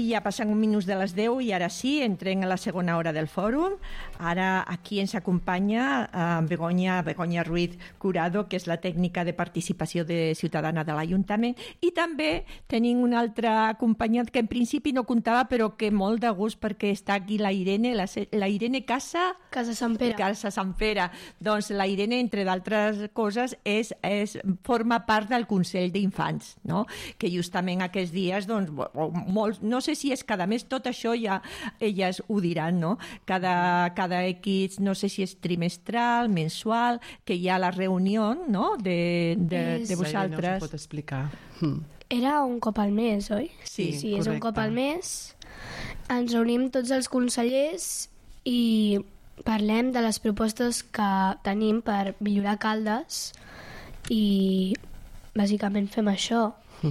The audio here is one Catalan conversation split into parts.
ja passen un minut de les 10 i ara sí, entrem a la segona hora del fòrum. Ara aquí ens acompanya Begoña Ruiz Curado, que és la tècnica de participació ciutadana de l'Ajuntament, i també tenim un altre acompanyant que en principi no comptava, però que molt de gust perquè està aquí la Irene Casa Sant Pere. Doncs la Irene, entre d'altres coses, forma part del Consell d'Infants, no? Que justament aquests dies, doncs, molts, no sé si és cada mes, tot això ja elles ho diran, no? Cada X, no sé si és trimestral, mensual, que hi ha la reunió, no? De vosaltres. No s'ho pot explicar. Era un cop al mes, oi? Sí, és un cop al mes. Ens reunim tots els consellers i parlem de les propostes que tenim per millorar Caldes i bàsicament fem això.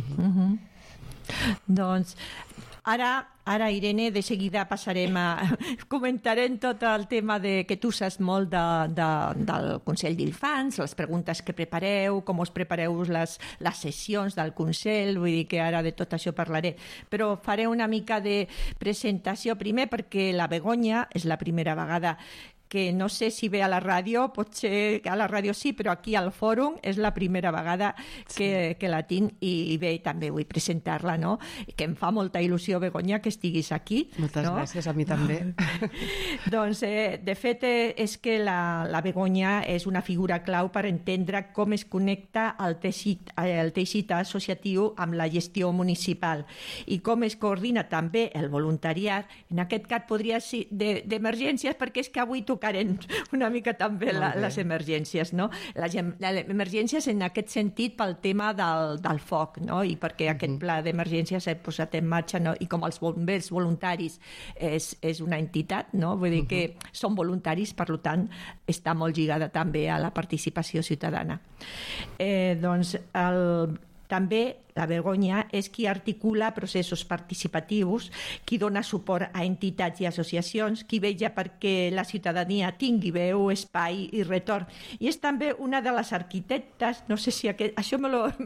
Doncs ara Irene, de seguida comentarem tot el tema que tu saps molt del Consell d'Infants, les preguntes que prepareu, com us prepareu les sessions del Consell, vull dir que ara de tot això parlaré, però faré una mica de presentació primer perquè la Begoña és la primera vegada que no sé si ve a la ràdio, potser a la ràdio sí, però aquí al fòrum és la primera vegada que la tinc i bé, també vull presentar-la, no? Que em fa molta il·lusió, Begoña, que estiguis aquí. Moltes gràcies, a mi també. Doncs, de fet, és que la Begoña és una figura clau per entendre com es connecta el teixit associatiu amb la gestió municipal i com es coordina també el voluntariat. En aquest cas podria ser d'emergències, perquè és que avui tocarem una mica també les emergències, no? Les emergències en aquest sentit pel tema del foc, no? I perquè aquest pla d'emergències s'ha posat en marxa, no? I com els bombers voluntaris és una entitat, no? Vull dir que són voluntaris, per tant està molt lligada també a la participació ciutadana. Doncs també la Begoña és qui articula processos participatius, qui dona suport a entitats i associacions, qui vetlla perquè la ciutadania tingui veu, espai i retorn. I és també una de les arquitectes, no sé si això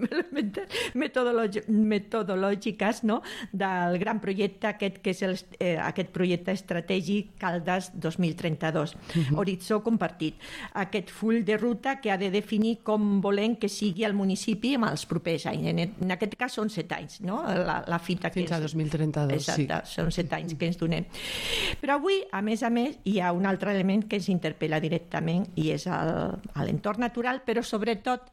metodològiques, no? Del gran projecte aquest que és aquest projecte estratègic Caldes 2032, Horitzó compartit. Aquest full de ruta que ha de definir com volem que sigui el municipi en els propers anys. En aquest cas són 7 anys, no? La fita fins a 2032. Exacte, són 7 anys que ens donem. Però avui, a més, hi ha un altre element que ens interpel·la directament i és l'entorn natural, però sobretot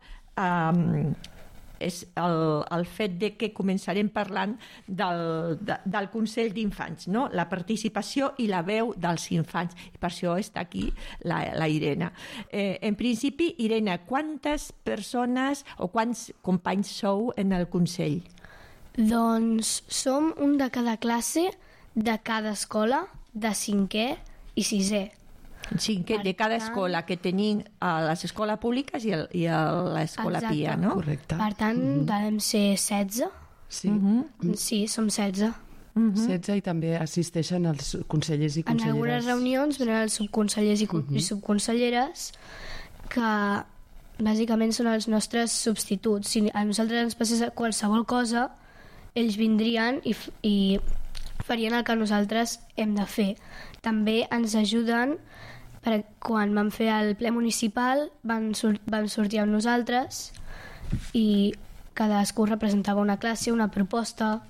és el fet de que començarem parlant del Consell d'Infants, no? La participació i la veu dels infants. I per això està aquí la Irene. En principi, Irene, quantes persones o quants companys sou en el Consell? Doncs som un de cada classe, de cada escola, de 5è i 6è. De cada escola que tenim a les escoles públiques i a l'escola Pia, no? Correcte. Per tant, devem ser 16. Sí. Sí, som 16. 16 i també assisteixen els consellers i conselleres. En algunes reunions venen els subconsellers i subconselleres que bàsicament són els nostres substituts. Si a nosaltres ens passés qualsevol cosa, ells vindrien i farien el que nosaltres hem de fer. També ens ajuden quan vam fer el ple municipal van sortir amb nosaltres i cadascú representava una classe, una proposta.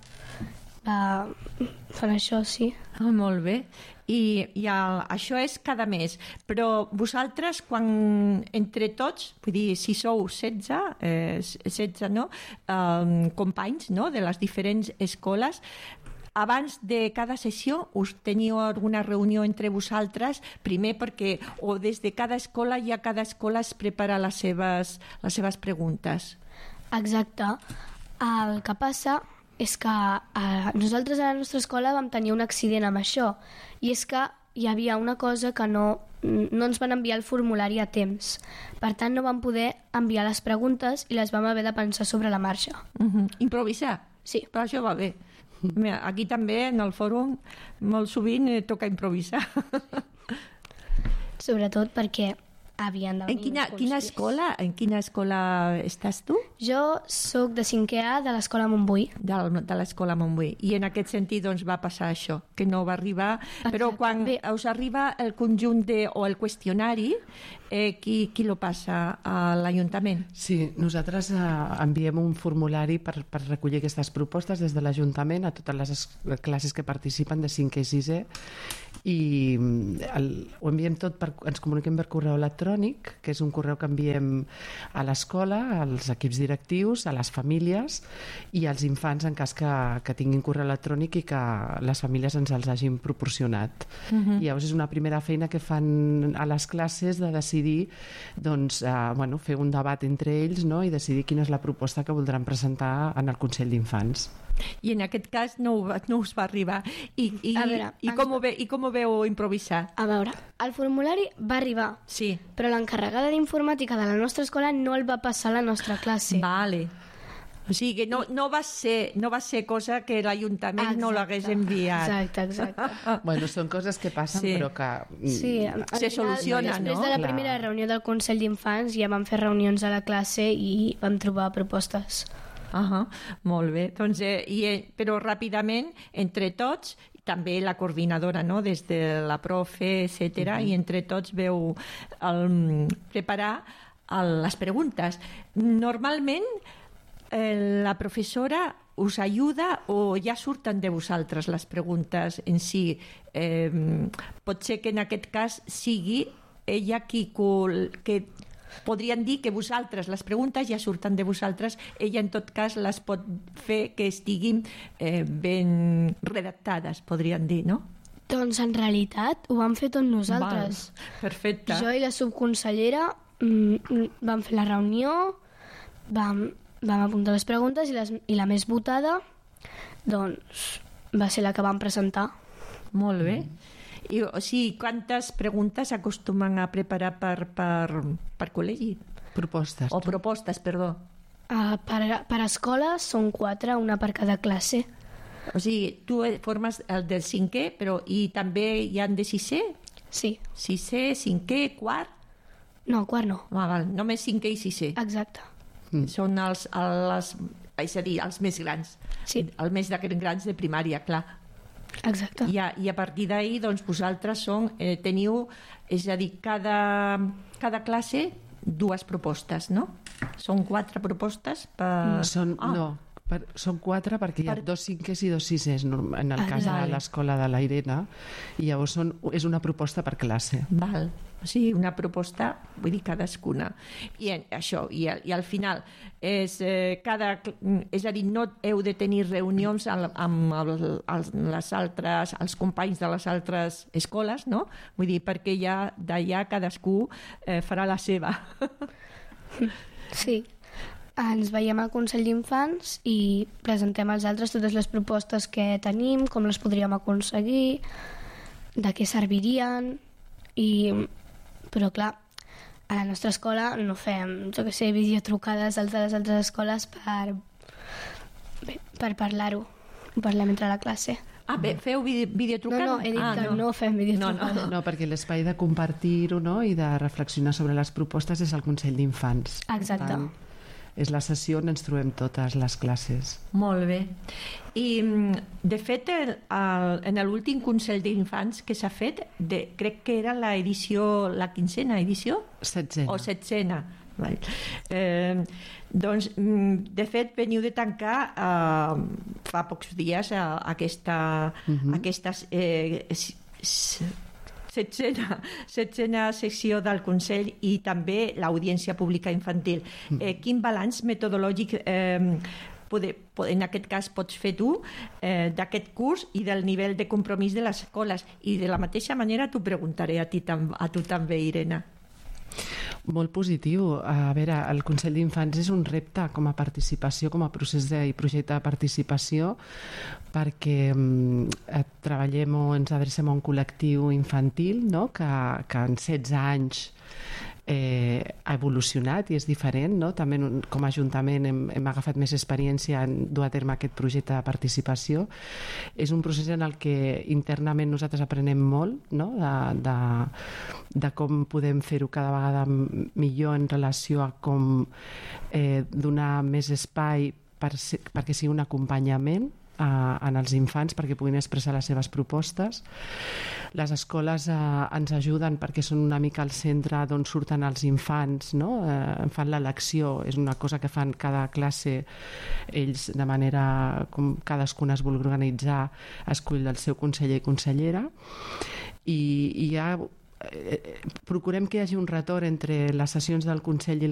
Fan això, sí. Molt bé. I això és cada mes. Però vosaltres, quan entre tots, vull dir, si sou 16 no? Companys, no? De les diferents escoles, abans de cada sessió us teniu alguna reunió entre vosaltres, primer perquè o des de cada escola ja cada escola es prepara les seves preguntes. Exacte. El que passa és que nosaltres a la nostra escola vam tenir un accident amb això, i és que hi havia una cosa que no ens van enviar el formulari a temps. Per tant, no vam poder enviar les preguntes i les vam haver de pensar sobre la marxa. Improvisar? Sí. Però això va bé. Aquí també, en el fòrum, molt sovint toca improvisar. Sobretot perquè havien de venir En quina escola estàs tu? Jo sóc de 5è A de l'escola Montbui. De l'escola Montbui. I en aquest sentit doncs, va passar això, que no va arribar. Exacte. Però quan us arriba el conjunt o el qüestionari, qui lo passa a l'Ajuntament? Sí, nosaltres enviem un formulari per recollir aquestes propostes des de l'Ajuntament a totes les classes que participen de 5è i 6è i ho enviem tot, ens comuniquem per correu electrònic, que és un correu que enviem a l'escola, als equips directius, a les famílies i als infants en cas que tinguin correu electrònic i que les famílies ens els hagin proporcionat. I llavors és una primera feina que fan a les classes de decidir doncs, fer un debat entre ells, no? I decidir quina és la proposta que voldran presentar en el Consell d'Infants. I en aquest cas no us va arribar. I com ho veu improvisar? A veure, el formulari va arribar, sí, però l'encarregada d'informàtica de la nostra escola no el va passar a la nostra classe. Vale. O sigui que no va ser cosa que l'Ajuntament no l'hagués enviat. Exacte. Bueno, són coses que passen, sí, però que se solucionen, no? Després de la primera reunió del Consell d'Infants ja vam fer reunions a la classe i vam trobar propostes. Molt bé. Doncs, però ràpidament, entre tots, també la coordinadora, no? Des de la profe, etc. I entre tots veu preparar les preguntes. Normalment, la professora us ajuda o ja surten de vosaltres les preguntes en si? Pot ser que en aquest cas sigui ella que podrien dir que vosaltres, les preguntes ja surten de vosaltres, ella en tot cas les pot fer que estiguin ben redactades, podrien dir, no? Doncs en realitat ho vam fer tot nosaltres. Perfecte. Jo i la subconsellera vam fer la reunió, vam apuntar les preguntes i la més votada doncs va ser la que vam presentar. Molt bé. O sigui, quantes preguntes acostumen a preparar per col·legi? Propostes. O propostes, perdó. Per escoles són 4, una per cada classe. O sigui, tu formes el del 5è, però i també hi han de 6è? Sí. 6è, 5è, quart? No, quart no. Val. Només 5è i 6è. Exacte. Són és a dir, els més grans. Sí. Els més grans de primària, clar. Exacte. I a partir d'ahir, doncs, vosaltres teniu, és a dir, cada classe 2 propostes, no? Són 4 propostes per... Són 4 perquè hi ha 2 5è i 2 6è en el cas de l'escola de la Irene i llavors és una proposta per classe. Val. O sigui, una proposta, vull dir, cadascuna. I això, i al final és a dir, no heu de tenir reunions amb els companys de les altres escoles, no? Vull dir, perquè ja d'allà cadascú farà la seva. Sí. Ens veiem al Consell d'Infants i presentem als altres totes les propostes que tenim, com les podríem aconseguir, de què servirien, però clar, a la nostra escola no fem, videotrucades als de les altres escoles per parlar-ho. Ho parlem entre la classe. Bé, feu videotrucades? No, he dit que no fem videotrucades. No, perquè l'espai de compartir-ho, no?, i de reflexionar sobre les propostes és el Consell d'Infants. Exacte. És la sessió on ens trobem totes les classes. Molt bé. I, de fet, en l'últim Consell d'Infants que s'ha fet, crec que era la 15ª edició? 16ª. O 7ª. Doncs, de fet, veniu de tancar fa pocs dies aquesta 7ª secció del Consell i també l'audiència pública infantil. Quin balanç metodològic en aquest cas pots fer tu d'aquest curs i del nivell de compromís de les escoles? I de la mateixa manera t'ho preguntaré a tu també, Irene. Molt positiu. A veure, el Consell d'Infants és un repte com a participació, com a procés i projecte de participació, perquè treballem o ens adrecem a un col·lectiu infantil, no?, que en 16 anys ha evolucionat i és diferent, no? També com a Ajuntament hem agafat més experiència en dur a terme aquest projecte de participació. És un procés en el que internament nosaltres aprenem molt, no? de com podem fer-ho cada vegada millor en relació a com donar més espai perquè sigui un acompanyament en els infants perquè puguin expressar les seves propostes. Les escoles ens ajuden perquè són una mica al centre d'on surten els infants, no? Fan l'elecció, és una cosa que fan cada classe ells de manera com cadascuna es vulgui organitzar, escull el seu conseller i consellera i ja procurem que hi hagi un retorn entre les sessions del Consell i